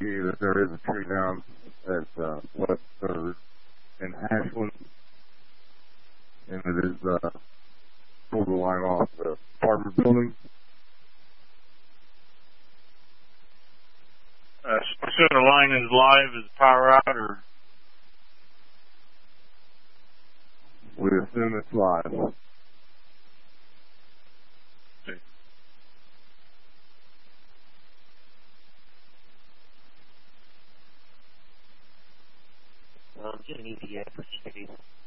you that there is a tree down at West 3rd in Ashland, and it is pulled the line off the apartment building. So the line is live, is power out, or? We assume it's live. Okay. Get an ETA for 6 days.